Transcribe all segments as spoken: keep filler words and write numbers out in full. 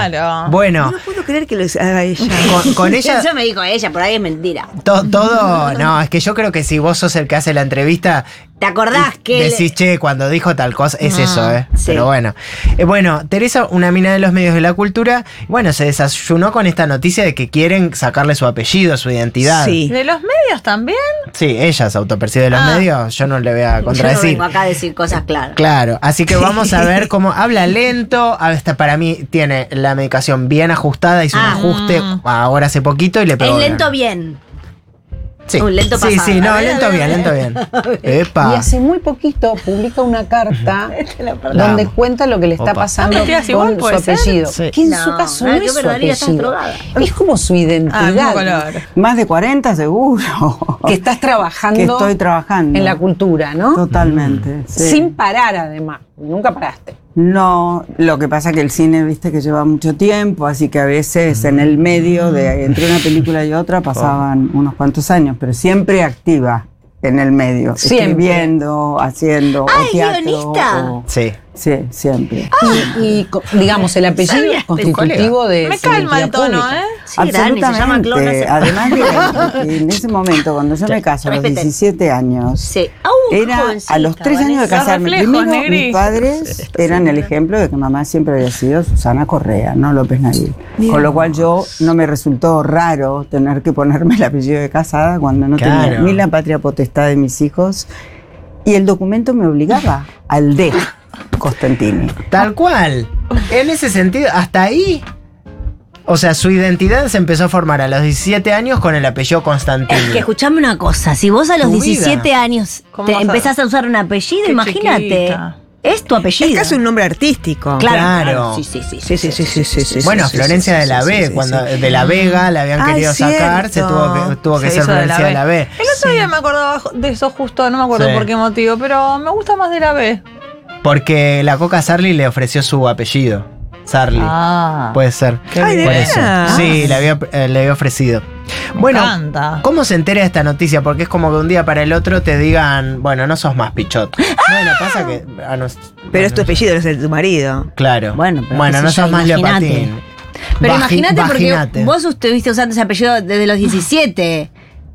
Claro. Bueno. No puedo creer que lo haga ella. Con, con ella. Eso me dijo ella, por ahí es mentira. To, todo. No, es que yo creo que si vos sos el que hace la entrevista. ¿Te acordás que Decís, le... che, cuando dijo tal cosa, es Ah, eso, ¿eh? sí. Pero bueno. Eh, bueno, Teresa, una mina de los medios de la cultura, bueno, se desayunó con esta noticia de que quieren sacarle su apellido, su identidad. Sí. ¿De los medios también? Sí, ella se autopercibe de los Ah. medios, yo no le voy a Yo no contradecir. vengo acá a decir cosas claras. Claro, así que vamos a ver cómo habla lento, hasta para mí tiene la medicación bien ajustada, hizo Ah. un ajuste ahora hace poquito y le pegó. Es lento bien. bien. Sí. Un lento Sí, pasado. sí, no, A ver, lento a ver, bien, a lento ver. bien. Y Epa. hace muy poquito publica una carta donde Vamos. cuenta lo que le está Opa. pasando Ah, ¿vestidas con igual, su puede ser? apellido. Sí. Que en No, su caso nada no que es ver, su Daría, estás apellido. drogada. Es como su Ah, identidad. mismo color. Más de cuarenta seguro. Que estás trabajando Que estoy trabajando. en la cultura, ¿no? Totalmente. sí. Sin parar, además. Nunca paraste. No, lo que pasa que el cine, viste, que lleva mucho tiempo, así que a veces en el medio de entre una película y otra pasaban unos cuantos años, pero siempre activa en el medio, Siempre. escribiendo, haciendo Ah, o ¿es teatro. guionista? o- Sí. sí, siempre. Y, y, co- digamos, el apellido sabía, es constitutivo de Me su calma el identidad tono, pública. ¿eh? Sí, Dani, se llama Absolutamente. clon. hace- Además de que en ese momento, cuando yo me caso a los Respeten. diecisiete años, Sí. Au, era jovencita, a los tres años de Vanessa. casarme. reflejo, Primero, Negri. mis padres eran el ejemplo de que mamá siempre había sido Susana Correa, no López Naguil. Con lo cual yo no me resultó raro tener que ponerme el apellido de casada cuando no tenía Claro. ni la patria potestad de mis hijos. Y el documento me obligaba al D. Constantini. Tal cual. En ese sentido, hasta ahí. O sea, su identidad se empezó a formar a los diecisiete años con el apellido Constantini. Es que escuchame una cosa, si vos a los Tu diecisiete vida. años ¿Cómo te vas a- empezás a usar un apellido, Qué imagínate. chiquita. Es tu apellido. Es casi un nombre artístico. Claro, Claro. claro. Sí, sí, sí. Sí, sí, sí, sí, sí, sí. Bueno, sí, Florencia sí, de la sí, B, sí, cuando sí. de la Vega la habían Ay, querido sacar, se cierto. tuvo que, tuvo que Se ser hizo de la Florencia de la B. El otro día me acordaba de eso justo, no me acuerdo Sí. por qué motivo, pero me gusta más de la B. Porque la Coca Sarli le ofreció su apellido. Sarli. Ah. Puede ser. Ay, ¿de Por eso. veras? Sí, le había, eh, le había ofrecido. Bueno, encanta. ¿cómo se entera de esta noticia? Porque es como que un día para el otro te digan, bueno, no sos más pichot. Bueno, pasa que. ah, no, Pero es tu apellido, no es el de tu marido. Claro. Bueno, pero bueno, qué no sé yo, sos más imagínate. Leopatín. Pero Vagi- imagínate porque vaginate. vos estuviste usando ese apellido desde los diecisiete.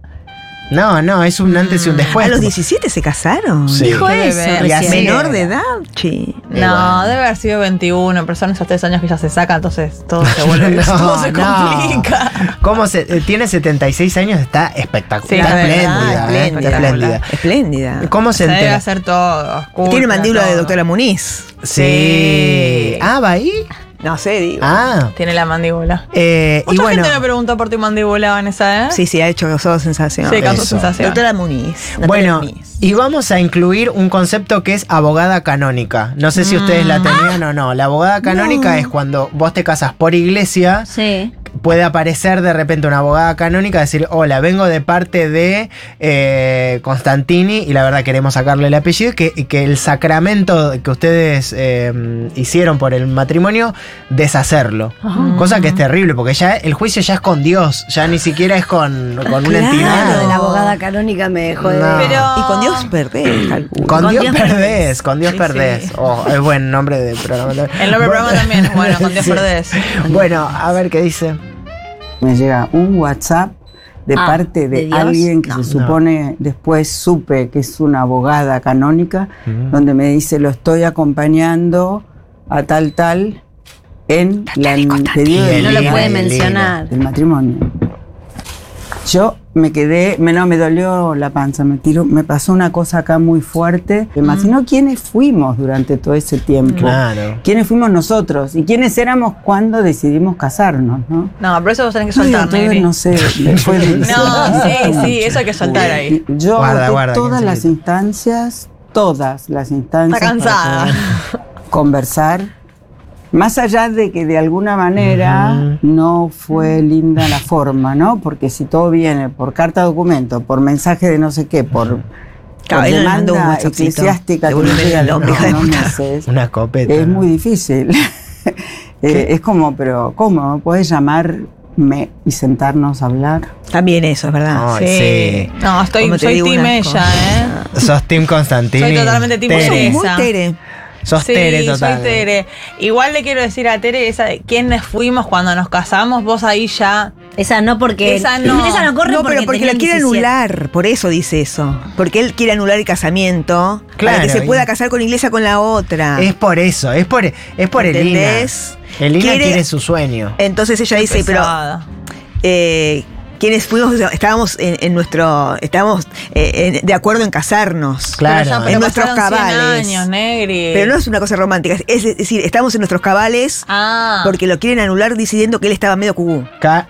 No, no, es un antes y un después. ¿A los diecisiete se casaron? Sí. Dijo Qué eso bebé. Y así recién. ¿Menor de edad? Sí. Y No, bueno. debe haber sido veintiuno, pero son esos tres años que ya se saca, entonces todo se vuelve, No, todo se no. complica. ¿Cómo se, eh, tiene setenta y seis años, está espectacular. Sí, está la verdad, espléndida, ¿eh? espléndida. Está espléndida. Espléndida. ¿Cómo se Se debe entera? hacer todo. oscura, Tiene mandíbula de todo. doctora Muniz. Sí. Sí. Ah, ¿va ahí? No sé, digo. Ah. Tiene la mandíbula. Eh, y Mucha bueno. gente me preguntó por tu mandíbula, Vanessa, ¿eh? Sí, sí, ha hecho causado sensación. Sí, causó Eso. sensación. Doctora Muniz. Natalia Bueno, Muniz. y vamos a incluir un concepto que es abogada canónica. No sé si ustedes la tenían o no. La abogada canónica es cuando vos te casas por iglesia. Sí. Puede aparecer de repente una abogada canónica, decir, hola, vengo de parte de eh, Constantini y la verdad queremos sacarle el apellido, y que, y que el sacramento que ustedes eh, hicieron por el matrimonio, deshacerlo. Cosa que es terrible, porque ya el juicio ya es con Dios, ya ni siquiera es con, con una Claro. entidad. De la abogada canónica me dejó de... No. Pero... Y con Dios perdés, calculo. Con, Con Dios, Dios perdés, perdés. con Dios Sí, perdés. sí. Oh, es buen nombre de programa. El nombre del programa también es bueno, con Dios Sí. perdés. Bueno, a ver qué dice. Me llega un WhatsApp de Ah, parte de, ¿de Dios? alguien que No. se supone, después supe que es una abogada canónica, donde me dice, lo estoy acompañando a tal tal en la en pedido de No lo Liga, puede Liga. mencionar. del matrimonio. Yo me quedé, me, no, me dolió la panza, me tiró, me pasó una cosa acá muy fuerte. Me imagino quiénes fuimos durante todo ese tiempo. Claro. ¿Quiénes fuimos nosotros? ¿Y quiénes éramos cuando decidimos casarnos, no? No, pero eso vos tenés que No, soltar, entonces, Negri. no sé, después de No, sí, sí, eso hay que soltar ahí. Yo Guarda, agoté guarda, todas quince las minutos. instancias, todas las instancias. Está cansada. para poder conversar. Más allá de que de alguna manera Ujú. no fue linda la forma, ¿no? Porque si todo viene por carta documento, por mensaje de no sé qué, por, Claro, por él le mandó un demanda WhatsAppcito. eclesiástica que no Devuélveme llega el a hombre, los hija de unos puta. meses, Una escopeta. es muy difícil. Eh, es como, pero ¿cómo? ¿Me podés llamarme y sentarnos a hablar? También eso, es verdad. Ay, sí. No, estoy, Como te soy digo team una ella, cosa. ¿eh? Sos Team Constantini. Soy totalmente team Tere. Sos muy Teresa. tere. Sos Sí, Tere total. soy Tere. Igual le quiero decir a Tere esa de quiénes fuimos cuando nos casamos, vos ahí ya. Esa no porque. Esa no. Esa no corre No, porque, pero porque tenían la quiere diecisiete. anular, por eso dice eso. Porque él quiere anular el casamiento Claro, para que se y- pueda casar con Iglesia con la otra. Es por eso, es por, es por Elina. ¿Entendés? Elina Quiere- quiere su sueño. Entonces ella dice, pero Pesada. eh, quienes fuimos, estábamos en, en nuestro, estábamos eh, en- de acuerdo en casarnos. Claro. Pero ya, en pero nuestros pasaron cien cabales. años, Negri. Pero no es una cosa romántica, es, es decir, estamos en nuestros cabales Ah. porque lo quieren anular diciendo que él estaba medio cucú. Ca-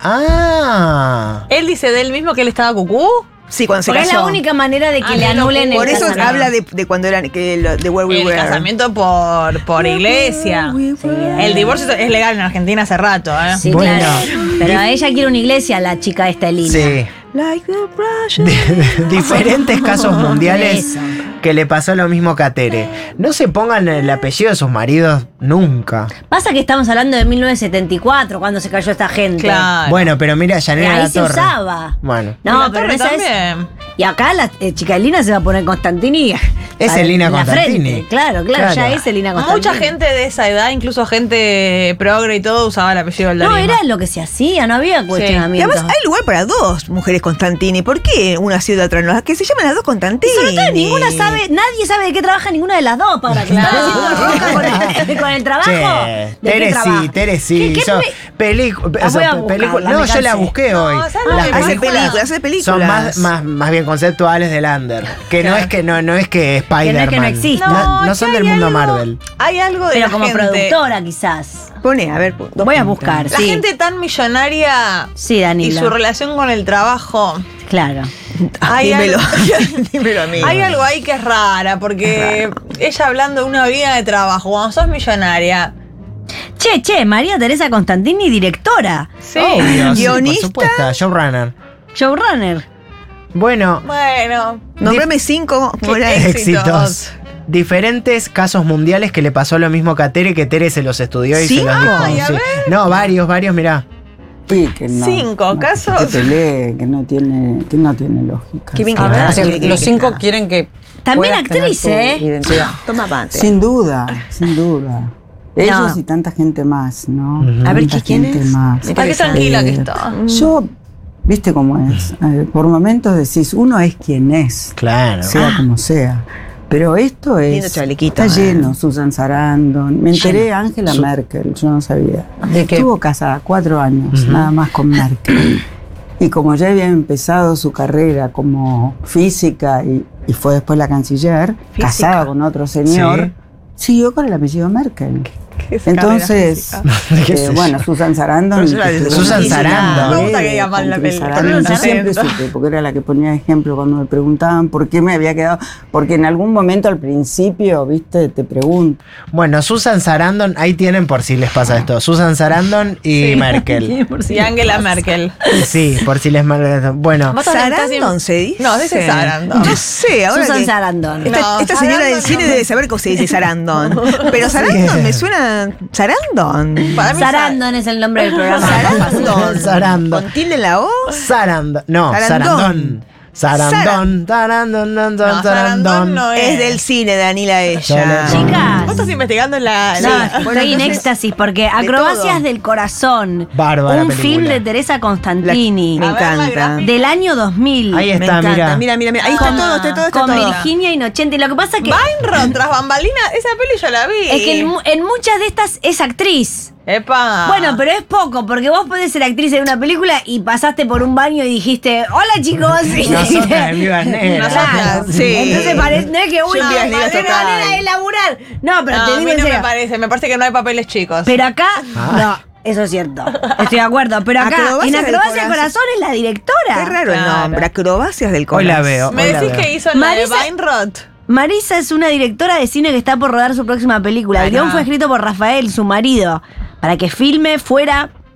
ah. Él dice de él mismo que él estaba cucú. Sí, cuando se Porque es casó. la única manera de que Ah, le no, anulen el Por eso casamiento. habla de, de cuando eran, que lo- de Where We El Were. casamiento por, por iglesia. El divorcio es legal en Argentina hace rato, ¿eh? Sí, Bueno. claro. Pero ella quiere una iglesia, la chica esta Elina. Sí. Like the Russian. Diferentes casos mundiales Eso. que le pasó lo mismo que a Tere. No se pongan el apellido de sus maridos nunca. Pasa que estamos hablando de mil novecientos setenta y cuatro, cuando se cayó esta gente. Claro. Bueno, pero mira, Eh, Yanela ahí La se Torre. usaba. Bueno. Y No, la pero Torre esa es. también. Y acá la eh, chica Elina se va a poner Constantini. Es para- Elina en la Constantini. frente. Claro, claro, Claro. ya es Elina Constantini. Mucha gente de esa edad, incluso gente progre y todo, usaba el apellido del No, Darío. era lo que se hacía, no había Y cuestionamiento. además hay lugar para dos mujeres Constantini. ¿Por qué una sí y la otra no? Que se llaman las dos Constantini. Sobre todo ninguna sabe, nadie sabe de qué trabaja ninguna de las dos para que Claro. estar haciendo roca con el, con el trabajo. Che, ¿De qué Tere trabaja? sí, Tere sí. ¿Qué- qué hizo me- pelicu- La eso, voy a pe- buscar, pelicu- la No, me yo la cansé. busqué No, hoy. ¿sabes Las lo que Hace pasa? películas películas, hace películas. son más, más, más bien conceptuales de Lander. Que no es que no, no es que Spider-Man. que no existe. No, no es son que del hay mundo algo- Marvel. Hay algo de Pero la como gente. productora quizás. Pone, a ver. dos Voy a puntos. buscar, La sí. gente tan millonaria Sí, y Danila. su relación con el trabajo. Claro. Hay Dímelo. algo- Dímelo a mí. Hay algo ahí que es rara, porque ella hablando de una vida de trabajo, cuando sos millonaria. Che, che, María Teresa Constantini, directora, Sí. Obvio, sí, Guionista. por supuesto, showrunner. showrunner. Bueno, Bueno. Nombrame cinco por Qué ahí. éxitos. éxitos. Diferentes casos mundiales que le pasó lo mismo que a Tere, que Tere se los estudió y se los ¿Cinco? dijo. Ay, a sí. ver. No, varios, varios, mirá. Sí, que no, Cinco no, casos. Que pelee, que no tiene, que no tiene lógica. Qué bien Sí. que ver, va. O sea, Qué bien los que cinco está. quieren que. También puedas tener actriz, tu ¿eh? Identidad. Toma pante. Sin duda, sin duda. Ellos y tanta gente más, ¿no? Ujú. A ver, Tanta ¿quién gente es? más. Ay, qué tranquila que está. Yo, viste cómo es. Eh, por momentos decís, uno es quien es, Claro. sea como sea. Pero esto Lindo es. chalequito, Está eh. lleno, Susan Sarandon. Me enteré Angela Su- Merkel, yo no sabía. ¿De qué? Estuvo casada cuatro años, Ujú. nada más con Merkel. Y como ya había empezado su carrera como física y, y fue después la canciller, Física. casada con otro señor, siguió con el apellido Merkel. Entonces, ¿Qué sé eh, yo? bueno, Susan Sarandon. Pero yo la de que Susan estuvo- Sarandon. Me gusta que diga mal la con peli. Sarandon. Yo Sarandon. siempre supe, porque era la que ponía ejemplo cuando me preguntaban por qué me había quedado. Porque en algún momento al principio, viste, te pregunto. Bueno, Susan Sarandon, ahí tienen por si les pasa esto. Susan Sarandon y Merkel. Y Angela Merkel. Sí, por si les mal. Bueno, Vos también estás Sarandon in- se dice. No, dice Sarandon. No sé, ahora Susan que- Sarandon. Esta, No, esta señora del Sarandon cine no. debe saber cómo se dice Sarandon. Pero Sarandon me suena. Sarandon. Para mí Sarandon es el nombre del programa. Sarandon. Sarandon. Con tilde en la O. Sarandon. No, Sarandon. Sarandon. Sarandon. Sarandon. No, Sarandon. Sarandon no es. Es del cine de Anila ella. Chicas. Vos estás investigando en la. No, la- estoy Bueno, en entonces, éxtasis porque Acrobacias todo. del Corazón. Bárbara Un película. film de Teresa Constantini. Me A ver, la encanta. gráfica. Del año dos mil. Ahí Me está, encanta. mira. Mira, mira, mira. Ahí está Con- todo, está todo, está Con todo. Virginia Inocente. Lo que pasa es que, Weinroth, tras bambalinas, esa peli yo la vi. es que en, mu- en muchas de estas es actriz. Epa. Bueno, pero es poco, porque vos podés ser actriz en una película y pasaste por un baño y dijiste, hola chicos. Y Nosotras en Viudas Negras. Claro. Sí. Entonces parece, no es que uy, Yo en no, Viudas Negras manera, total. manera de laburar. No, pero No, te a digo mí en no me serio. parece. Me parece que no hay papeles chicos. Pero acá, Ah. no, eso es cierto. Estoy de acuerdo. Pero acá, Acrobacias en del Acrobacia del Corazón. Corazón es la directora. Qué raro el Claro. nombre. Acrobacias del Hoy corazón. la veo. ¿Me hoy la decís veo. que hizo la de Marisa- Weinroth? Marisa es una directora de cine que está por rodar su próxima película. El Ay, guión no. fue escrito por Rafael, su marido, para que filme fuera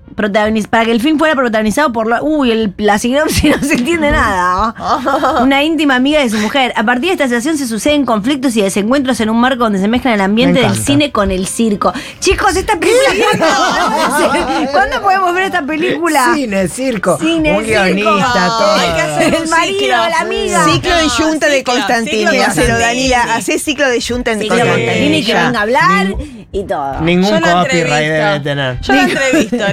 protagoniz- para que el film fuera protagonizado por la, uy, el, la sinopsis no se entiende nada. ¿no? Una íntima amiga de su mujer. A partir de esta situación se suceden conflictos y desencuentros en un marco donde se mezcla el ambiente Me del encanta. cine con el circo. Chicos, esta película ¿cuándo? ¿Cuándo podemos ver esta película? Cine, circo. Cine, un circo. guionista, No, todo. hay que hacer El un marido, ciclo. la amiga. Ciclo de No, yunta de ciclo, Constantini. ciclo de Hacelo, Constantini. Danila. Hacé ciclo de yunta en Ciclo Sí, Constantini que ya. venga a hablar y todo. Ningún Yo la copyright entrevisto. debe tener. Yo la entrevisto.